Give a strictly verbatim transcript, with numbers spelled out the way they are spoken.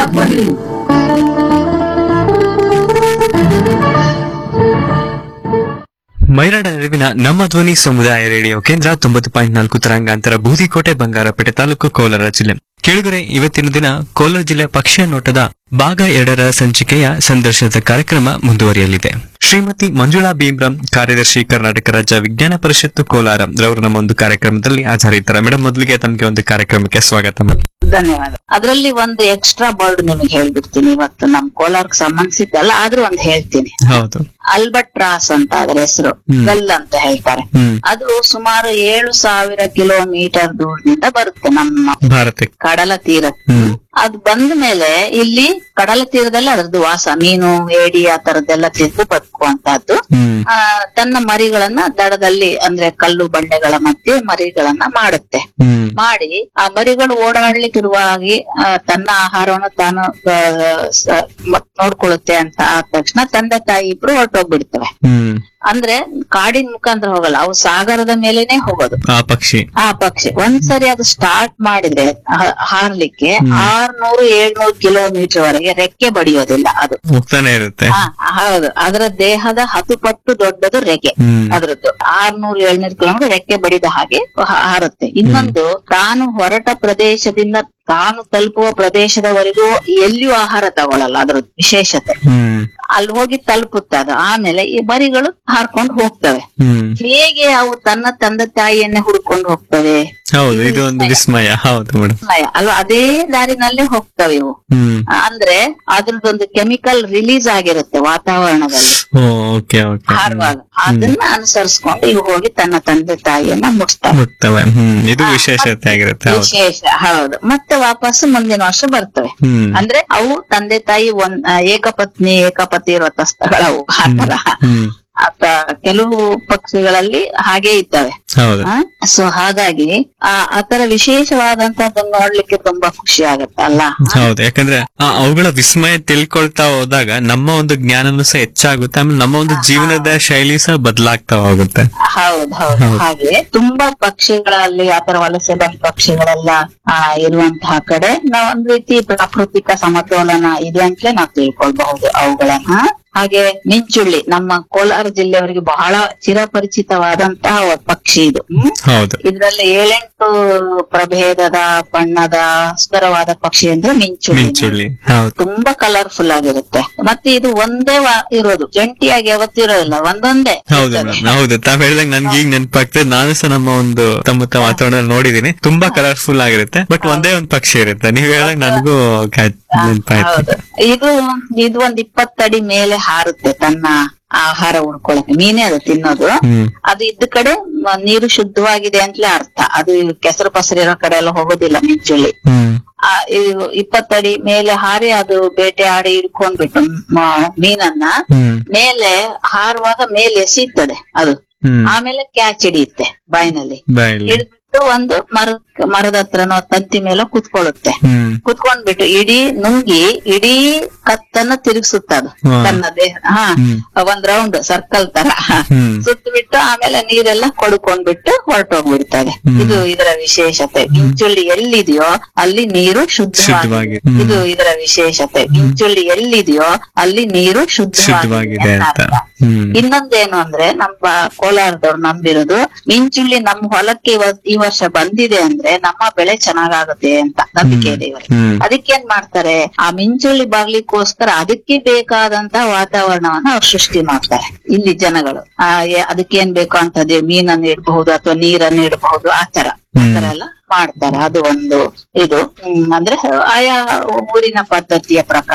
ಬನ್ನಿ. ಮೈರಾಡ ಅರಿವಿನ ನಮ್ಮ ಧ್ವನಿ ಸಮುದಾಯ ರೇಡಿಯೋ ಕೇಂದ್ರ ತೊಂಬತ್ತು ಪಾಯಿಂಟ್ ನಾಲ್ಕು ತರಂಗಾಂತರ ಬೂದಿಕೋಟೆ ಬಂಗಾರಪೇಟೆ ತಾಲೂಕು ಕೋಲಾರ ಜಿಲ್ಲೆ. ಕೇಳುಗರೆ, ಇವತ್ತಿನ ದಿನ ಕೋಲಾರ ಜಿಲ್ಲೆ ಪಕ್ಷಿಯ ನೋಟದ ಭಾಗ ಎರಡರ ಸಂಚಿಕೆಯ ಸಂದರ್ಶನದ ಕಾರ್ಯಕ್ರಮ ಮುಂದುವರಿಯಲಿದೆ. ಶ್ರೀಮತಿ ಮಂಜುಳಾ ಭೀಮ್ರಾಂ, ಕಾರ್ಯದರ್ಶಿ, ಕರ್ನಾಟಕ ರಾಜ್ಯ ವಿಜ್ಞಾನ ಪರಿಷತ್ತು ಕೋಲಾರ ರವರು ನಮ್ಮ ಒಂದು ಕಾರ್ಯಕ್ರಮದಲ್ಲಿ ಹಾಜರಿದ್ದಾರೆ. ಮೇಡಮ್, ಮೊದಲಿಗೆ ತಮಗೆ ಒಂದು ಕಾರ್ಯಕ್ರಮಕ್ಕೆ ಸ್ವಾಗತ. ಧನ್ಯವಾದ. ಅದರಲ್ಲಿ ಒಂದು ಎಕ್ಸ್ಟ್ರಾ ವರ್ಡ್ ನಿಮಗೆ ಹೇಳ್ಬಿಡ್ತೀನಿ. ಇವತ್ತು ನಮ್ ಕೋಲಾರಕ್ಕೆ ಸಂಬಂಧಿಸಿದ್ದಲ್ಲ, ಆದ್ರೂ ಒಂದು ಹೇಳ್ತೀನಿ. ಹೌದು. ಅಲ್ಬಟ್ರಾಸ್ ಅಂತ ಅದರ ಹೆಸರು, ಗಲ್ ಅಂತ ಹೇಳ್ತಾರೆ. ಅದು ಸುಮಾರು ಏಳು ಸಾವಿರ ಕಿಲೋಮೀಟರ್ ದೂರದಿಂದ ಬರುತ್ತೆ ನಮ್ಮ ಭಾರತ ಕಡಲ ತೀರ. ಅದು ಬಂದ ಮೇಲೆ ಇಲ್ಲಿ ಕಡಲ ತೀರದಲ್ಲಿ ಅದ್ರದ್ದು ವಾಸ, ಮೀನು, ಏಡಿ ಆ ತರದ್ದೆಲ್ಲ ತಿಂದು ಬದುಕುವಂತಹದ್ದು. ಆ ತನ್ನ ಮರಿಗಳನ್ನ ದಡದಲ್ಲಿ, ಅಂದ್ರೆ ಕಲ್ಲು ಬಂಡೆಗಳ ಮಧ್ಯೆ ಮರಿಗಳನ್ನ ಮಾಡುತ್ತೆ. ಮಾಡಿ ಆ ಮರಿಗಳು ಓಡಾಡ್ಲಿಕ್ಕಿರುವಾಗಿ ತನ್ನ ಆಹಾರವನ್ನು ತಾನು ನೋಡ್ಕೊಳ್ಳುತ್ತೆ ಅಂತ ಆದ ತಕ್ಷಣ ತಂದೆ ತಾಯಿ ಇಬ್ರು ಹೊರಟೋಗ್ಬಿಡ್ತವೆ. ಅಂದ್ರೆ ಕಾಡಿನ ಮುಖಾಂತರ ಹೋಗಲ್ಲ, ಅವು ಸಾಗರದ ಮೇಲೆನೆ ಹೋಗೋದು. ಆ ಪಕ್ಷಿ ಆ ಪಕ್ಷಿ ಒಂದ್ಸರಿ ಅದು ಸ್ಟಾರ್ಟ್ ಮಾಡಿದ್ರೆ ಹಾರ್ಲಿಕ್ಕೆ ಆರ್ನೂರು ಏಳ್ನೂರು ಕಿಲೋಮೀಟರ್ ವರೆಗೆ ರೆಕ್ಕೆ ಬಡಿಯೋದಿಲ್ಲ. ಅದು ಹೋಗ್ತಾನೆ ಇರುತ್ತೆ. ಹೌದು, ಅದರ ದೇಹದ ಹತ್ತು ಪಟ್ಟು ದೊಡ್ಡದು ರೆಕ್ಕೆ ಅದ್ರದ್ದು. ಆರ್ನೂರು ಏಳ್ನೂರು ಕಿಲೋಮೀಟರ್ ರೆಕ್ಕೆ ಬಡಿದ ಹಾಗೆ ಹಾರುತ್ತೆ. ಇನ್ನೊಂದು, ತಾನು ಹೊರಟ ಪ್ರದೇಶದಿಂದ ತಾನು ತಲುಪುವ ಪ್ರದೇಶದವರೆಗೂ ಎಲ್ಲಿಯೂ ಆಹಾರ ತಗೊಳಲ್ಲ. ಅದ್ರ ವಿಶೇಷತೆ ಅಲ್ಲಿ ಹೋಗಿ ತಲುಪುತ್ತೆ ಅದು. ಆಮೇಲೆ ಈ ಮರಿಗಳು ಹಾರ್ಕೊಂಡು ಹೋಗ್ತವೆ. ಹೇಗೆ ಅವು ತನ್ನ ತಂದೆ ತಾಯಿಯನ್ನೇ ಹುಡ್ಕೊಂಡು ಹೋಗ್ತವೆ? ಹೌದು, ಇದು ಒಂದು ವಿಸ್ಮಯ. ಹೌದು ಮೇಡಮ್, ಅಲ್ವಾ? ಅದೇ ದಾರಿನಲ್ಲೇ ಹೋಗ್ತವೆ ಇವು. ಅಂದ್ರೆ ಅದ್ರದ್ದೊಂದು ಕೆಮಿಕಲ್ ರಿಲೀಸ್ ಆಗಿರುತ್ತೆ ವಾತಾವರಣದಲ್ಲಿ ಹಾರುವಾಗ. ಅದನ್ನ ಅನುಸರಿಸ್ಕೊಂಡು ಇವು ಹೋಗಿ ತನ್ನ ತಂದೆ ತಾಯಿಯನ್ನ ಮುಟ್ತವೆ. ಇದು ವಿಶೇಷತೆ ಆಗಿರುತ್ತೆ. ವಿಶೇಷ. ಹೌದು. ಮತ್ತೆ ವಾಪಸ್ ಮುಂದಿನ ವರ್ಷ ಬರ್ತವೆ. ಅಂದ್ರೆ ಅವು ತಂದೆ ತಾಯಿ ಒಂದ್ ಏಕಪತ್ನಿ ಏಕಪತಿ ಇರುವ ತಸ್ತಗಳವು. ಆತರ ಅತ್ತ ಕೆಲವು ಪಕ್ಷಿಗಳಲ್ಲಿ ಹಾಗೆ ಇದ್ದಾವೆ. ಸೊ ಹಾಗಾಗಿ ಆ ಆತರ ವಿಶೇಷವಾದಂತದ್ದನ್ನ ನೋಡ್ಲಿಕ್ಕೆ ತುಂಬಾ ಖುಷಿ ಆಗತ್ತೆ ಅಲ್ಲ? ಹೌದು, ಯಾಕಂದ್ರೆ ಅವುಗಳ ವಿಸ್ಮಯ ತಿಳ್ಕೊಳ್ತಾ ಹೋದಾಗ ನಮ್ಮ ಒಂದು ಜ್ಞಾನನು ಸಹ ಹೆಚ್ಚಾಗುತ್ತೆ. ಆಮೇಲೆ ನಮ್ಮ ಒಂದು ಜೀವನದ ಶೈಲಿ ಸಹ ಬದಲಾಗ್ತಾ ಹೋಗುತ್ತೆ. ಹೌದ್ ಹೌದು. ಹಾಗೆ ತುಂಬಾ ಪಕ್ಷಿಗಳಲ್ಲಿ ಆತರ ವಲಸೆ ಬಂದ ಪಕ್ಷಿಗಳೆಲ್ಲ ಆ ಇರುವಂತಹ ಕಡೆ ನಾವ್ ಒಂದ್ ರೀತಿ ಪ್ರಾಕೃತಿಕ ಸಮತೋಲನ ಇದೆ ಅಂತಲೇ ನಾವ್ ತಿಳ್ಕೊಳ್ಬಹುದು ಅವುಗಳನ್ನ. ಹಾಗೆ ಮಿಂಚುಳ್ಳಿ ನಮ್ಮ ಕೋಲಾರ ಜಿಲ್ಲೆಯವರಿಗೆ ಬಹಳ ಚಿರಪರಿಚಿತವಾದಂತಹ ಪಕ್ಷಿ ಇದು. ಇದ್ರಲ್ಲಿ ಏಳೆಂಟು ಪ್ರಭೇದದ ಬಣ್ಣದ ಸುಂದರವಾದ ಪಕ್ಷಿ ಅಂದ್ರೆ ಮಿಂಚುಳ್ಳಿ. ತುಂಬಾ ಕಲರ್ಫುಲ್ ಆಗಿರುತ್ತೆ. ಮತ್ತೆ ಇದು ಒಂದೇ ಇರೋದು, ಜಂಟಿಯಾಗಿ ಯಾವತ್ತಿರೋದಿಲ್ಲ, ಒಂದೊಂದೇ. ಹೌದು ಹೌದು, ತಾವ್ ಹೇಳಿದಾಗ ನನ್ಗೆ ಈಗ ನೆನಪಾಗ್ತದೆ. ನಾನು ಸಹ ನಮ್ಮ ಒಂದು ಸುತ್ತಮುತ್ತ ವಾತಾವರಣ ನೋಡಿದೀನಿ, ತುಂಬಾ ಕಲರ್ಫುಲ್ ಆಗಿರುತ್ತೆ. ಬಟ್ ಒಂದೇ ಒಂದು ಪಕ್ಷಿ ಇರುತ್ತೆ. ನೀವ್ ಹೇಳಿದಾಗ ನನಗೂ ನೆನಪಾಯ್ತು. ಇದು ಇದು ಒಂದ್ ಇಪ್ಪತ್ತಡಿ ಮೇಲೆ ಹಾರುತ್ತೆ ತನ್ನ ಆಹಾರ ಉಳ್ಕೊಳಕ್ಕೆ. ಮೀನೇ ಅದು ತಿನ್ನೋದು. ಅದು ಇದ್ದ ಕಡೆ ನೀರು ಶುದ್ಧವಾಗಿದೆ ಅಂತಲೇ ಅರ್ಥ. ಅದು ಕೆಸರು ಪಸರು ಇರೋ ಕಡೆ ಎಲ್ಲ ಹೋಗೋದಿಲ್ಲ ಮಿಂಚುಳ್ಳಿ. ಆ ಇಪ್ಪತ್ತಡಿ ಮೇಲೆ ಹಾರಿ ಅದು ಬೇಟೆ ಆಡಿ ಹಿಡ್ಕೊಂಡ್ಬಿಟ್ಟು ಮೀನನ್ನ ಮೇಲೆ ಹಾರುವಾಗ ಮೇಲೆ ಎಸೀತದೆ ಅದು. ಆಮೇಲೆ ಕ್ಯಾಚ್ ಹಿಡಿಯುತ್ತೆ ಬಾಯಿನಲ್ಲಿ. ಹಿಡಿದ್ಬಿಟ್ಟು ಒಂದು ಮರ ಮರದ ಹತ್ರನೋ ತಂತಿ ಮೇಲೆ ಕುತ್ಕೊಳ್ಳುತ್ತೆ. ಕುತ್ಕೊಂಡ್ಬಿಟ್ಟು ಇಡೀ ನುಂಗಿ ಇಡೀ ಕತ್ತನ್ನ ತಿರುಗಿಸುತ್ತ ಅದು ತನ್ನ ದೇಹ. ಹಾ, ಒಂದ್ ರೌಂಡ್ ಸರ್ಕಲ್ ತರ ಸುತ್ತಬಿಟ್ಟು ಆಮೇಲೆ ನೀರೆಲ್ಲ ಕೊಡ್ಕೊಂಡ್ಬಿಟ್ಟು ಹೊರಟೋಗ್ಬಿಡ್ತದೆ. ಇದು ಇದರ ವಿಶೇಷತೆ. ಮಿಂಚುಳ್ಳಿ ಎಲ್ಲಿದೆಯೋ ಅಲ್ಲಿ ನೀರು ಶುದ್ಧವಾಗಿದೆ. ಇದು ಇದರ ವಿಶೇಷತೆ. ಮಿಂಚುಳ್ಳಿ ಎಲ್ಲಿದೆಯೋ ಅಲ್ಲಿ ನೀರು ಶುದ್ಧವಾಗಿದೆ ಅಂತ. ಇನ್ನೊಂದೇನು ಅಂದ್ರೆ ನಮ್ಮ ಕೋಲಾರದವ್ರು ನಂಬಿರೋದು, ಮಿಂಚುಳ್ಳಿ ನಮ್ಮ ಹೊಲಕ್ಕೆ ಈ ವರ್ಷ ಬಂದಿದೆ ಅಂದ್ರೆ ನಮ್ಮ ಬೆಳೆ ಚೆನ್ನಾಗಾಗುತ್ತೆ ಅಂತ ನಂಬಿಕೆ ಇದೆ ಇವರಿಗೆ. ಅದಕ್ಕೇನ್ ಮಾಡ್ತಾರೆ, ಆ ಮಿಂಚುಳ್ಳಿ ಬರ್ಲಿಕ್ಕೋಸ್ಕರ ಅದಕ್ಕೆ ಬೇಕಾದಂತ ವಾತಾವರಣವನ್ನ ಅವ್ರು ಸೃಷ್ಟಿ ಮಾಡ್ತಾರೆ ಇಲ್ಲಿ ಜನಗಳು. ಆ ಅದಕ್ಕೇನ್ ಬೇಕು ಅಂತದೇ ಮೀನನ್ನು ಇಡಬಹುದು ಅಥವಾ ನೀರನ್ನು ಇಡಬಹುದು, ಆತರ ಆತರ ಎಲ್ಲ ಮಾಡ್ತಾರೆ. ಅದು ಒಂದು ಇದು ಅಂದ್ರೆ ಆಯಾ ಊರಿನ ಪದ್ಧತಿಯ ಪ್ರಕಾರ